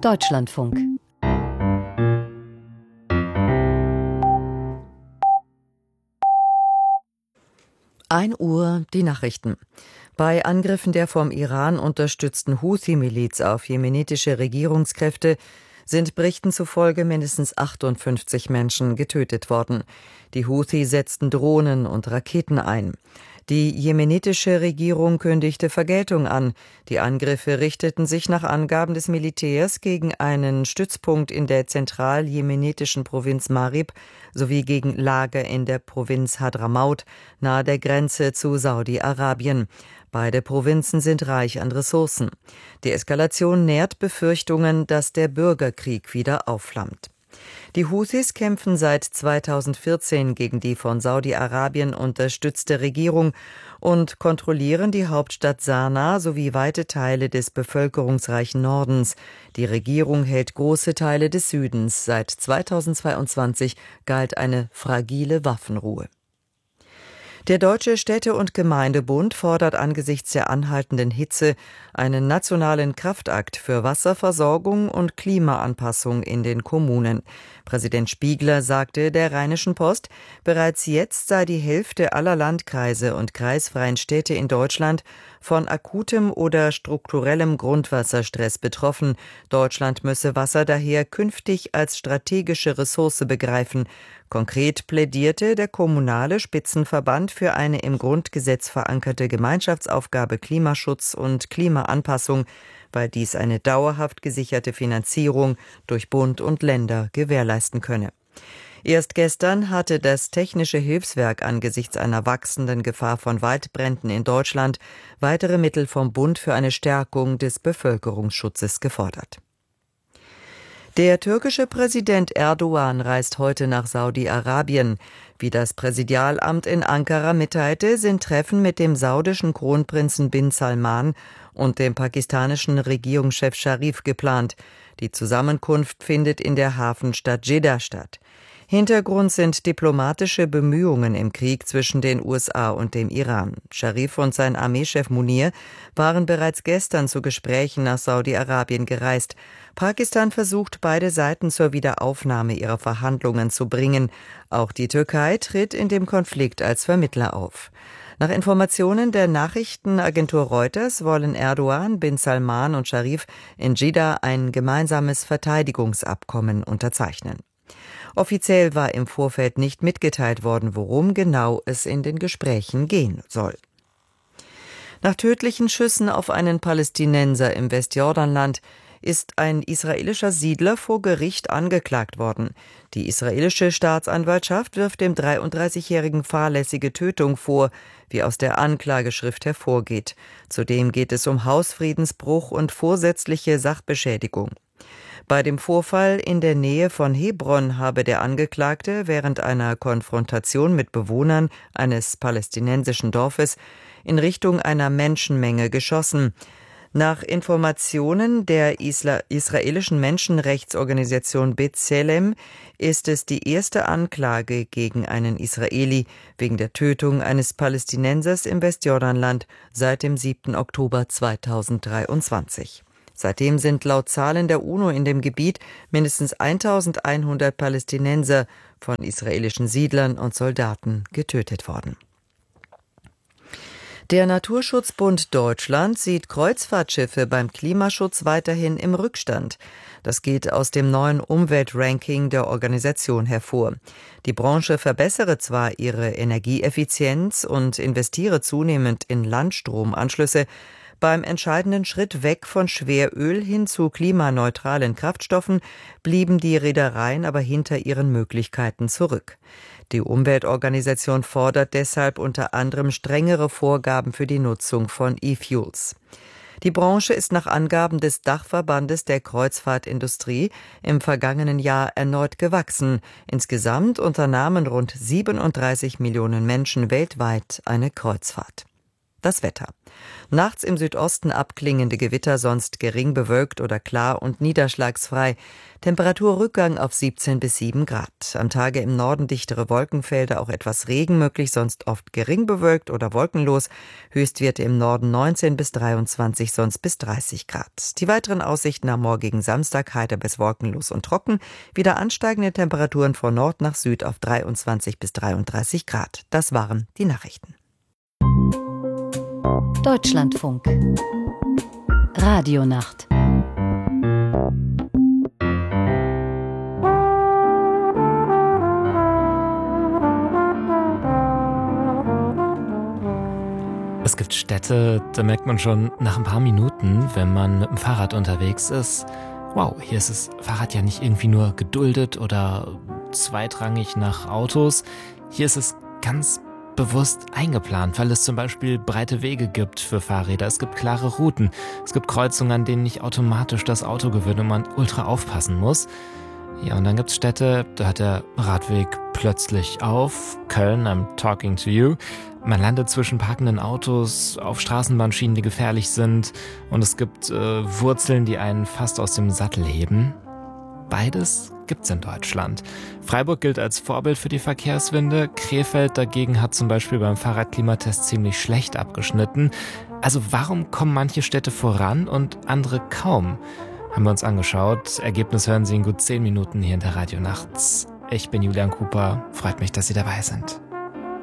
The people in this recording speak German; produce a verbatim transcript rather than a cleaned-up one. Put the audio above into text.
Deutschlandfunk. ein Uhr die Nachrichten. Bei Angriffen der vom Iran unterstützten Houthi-Miliz auf jemenitische Regierungskräfte sind Berichten zufolge mindestens achtundfünfzig Menschen getötet worden. Die Houthi setzten Drohnen und Raketen ein. Die jemenitische Regierung kündigte Vergeltung an. Die Angriffe richteten sich nach Angaben des Militärs gegen einen Stützpunkt in der zentral-jemenitischen Provinz Marib sowie gegen Lager in der Provinz Hadramaut nahe der Grenze zu Saudi-Arabien. Beide Provinzen sind reich an Ressourcen. Die Eskalation nährt Befürchtungen, dass der Bürgerkrieg wieder aufflammt. Die Houthis kämpfen seit zweitausendvierzehn gegen die von Saudi-Arabien unterstützte Regierung und kontrollieren die Hauptstadt Sanaa sowie weite Teile des bevölkerungsreichen Nordens. Die Regierung hält große Teile des Südens. Seit zweitausendzweiundzwanzig galt eine fragile Waffenruhe. Der Deutsche Städte- und Gemeindebund fordert angesichts der anhaltenden Hitze einen nationalen Kraftakt für Wasserversorgung und Klimaanpassung in den Kommunen. Präsident Spiegler sagte der Rheinischen Post, bereits jetzt sei die Hälfte aller Landkreise und kreisfreien Städte in Deutschland von akutem oder strukturellem Grundwasserstress betroffen. Deutschland müsse Wasser daher künftig als strategische Ressource begreifen. Konkret plädierte der kommunale Spitzenverband für eine im Grundgesetz verankerte Gemeinschaftsaufgabe Klimaschutz und Klimaanpassung, weil dies eine dauerhaft gesicherte Finanzierung durch Bund und Länder gewährleisten könne. Erst gestern hatte das Technische Hilfswerk angesichts einer wachsenden Gefahr von Waldbränden in Deutschland weitere Mittel vom Bund für eine Stärkung des Bevölkerungsschutzes gefordert. Der türkische Präsident Erdogan reist heute nach Saudi-Arabien. Wie das Präsidialamt in Ankara mitteilte, sind Treffen mit dem saudischen Kronprinzen bin Salman und dem pakistanischen Regierungschef Scharif geplant. Die Zusammenkunft findet in der Hafenstadt Jeddah statt. Hintergrund sind diplomatische Bemühungen im Krieg zwischen den U S A und dem Iran. Scharif und sein Armeechef Munir waren bereits gestern zu Gesprächen nach Saudi-Arabien gereist. Pakistan versucht, beide Seiten zur Wiederaufnahme ihrer Verhandlungen zu bringen. Auch die Türkei tritt in dem Konflikt als Vermittler auf. Nach Informationen der Nachrichtenagentur Reuters wollen Erdogan, bin Salman und Scharif in Jeddah ein gemeinsames Verteidigungsabkommen unterzeichnen. Offiziell war im Vorfeld nicht mitgeteilt worden, worum genau es in den Gesprächen gehen soll. Nach tödlichen Schüssen auf einen Palästinenser im Westjordanland ist ein israelischer Siedler vor Gericht angeklagt worden. Die israelische Staatsanwaltschaft wirft dem dreiunddreißigjährigen fahrlässige Tötung vor, wie aus der Anklageschrift hervorgeht. Zudem geht es um Hausfriedensbruch und vorsätzliche Sachbeschädigung. Bei dem Vorfall in der Nähe von Hebron habe der Angeklagte während einer Konfrontation mit Bewohnern eines palästinensischen Dorfes in Richtung einer Menschenmenge geschossen. Nach Informationen der Isla- israelischen Menschenrechtsorganisation B'Tselem ist es die erste Anklage gegen einen Israeli wegen der Tötung eines Palästinensers im Westjordanland seit dem siebten Oktober zweitausenddreiundzwanzig. Seitdem sind laut Zahlen der UNO in dem Gebiet mindestens eintausendeinhundert Palästinenser von israelischen Siedlern und Soldaten getötet worden. Der Naturschutzbund Deutschland sieht Kreuzfahrtschiffe beim Klimaschutz weiterhin im Rückstand. Das geht aus dem neuen Umweltranking der Organisation hervor. Die Branche verbessere zwar ihre Energieeffizienz und investiere zunehmend in Landstromanschlüsse, beim entscheidenden Schritt weg von Schweröl hin zu klimaneutralen Kraftstoffen blieben die Reedereien aber hinter ihren Möglichkeiten zurück. Die Umweltorganisation fordert deshalb unter anderem strengere Vorgaben für die Nutzung von E-Fuels. Die Branche ist nach Angaben des Dachverbandes der Kreuzfahrtindustrie im vergangenen Jahr erneut gewachsen. Insgesamt unternahmen rund siebenunddreißig Millionen Menschen weltweit eine Kreuzfahrt. Das Wetter. Nachts im Südosten abklingende Gewitter, sonst gering bewölkt oder klar und niederschlagsfrei. Temperaturrückgang auf siebzehn bis sieben Grad. Am Tage im Norden dichtere Wolkenfelder, auch etwas Regen möglich, sonst oft gering bewölkt oder wolkenlos. Höchstwerte im Norden neunzehn bis dreiundzwanzig, sonst bis dreißig Grad. Die weiteren Aussichten am morgigen Samstag heiter bis wolkenlos und trocken. Wieder ansteigende Temperaturen von Nord nach Süd auf dreiundzwanzig bis dreiunddreißig Grad. Das waren die Nachrichten. Deutschlandfunk Radionacht. Es gibt Städte, da merkt man schon nach ein paar Minuten, wenn man mit dem Fahrrad unterwegs ist, wow, hier ist das Fahrrad ja nicht irgendwie nur geduldet oder zweitrangig nach Autos. Hier ist es ganz bewusst eingeplant, weil es zum Beispiel breite Wege gibt für Fahrräder. Es gibt klare Routen. Es gibt Kreuzungen, an denen nicht automatisch das Auto gewinnt und man ultra aufpassen muss. Ja, und dann gibt es Städte, da hört der Radweg plötzlich auf. Köln, I'm talking to you. Man landet zwischen parkenden Autos auf Straßenbahnschienen, die gefährlich sind. Und es gibt äh, Wurzeln, die einen fast aus dem Sattel heben. Beides gibt's in Deutschland. Freiburg gilt als Vorbild für die Verkehrswende. Krefeld dagegen hat zum Beispiel beim Fahrradklimatest ziemlich schlecht abgeschnitten. Also warum kommen manche Städte voran und andere kaum? Haben wir uns angeschaut. Ergebnis hören Sie in gut zehn Minuten hier in der Radio Nachts. Ich bin Julian Cooper. Freut mich, dass Sie dabei sind.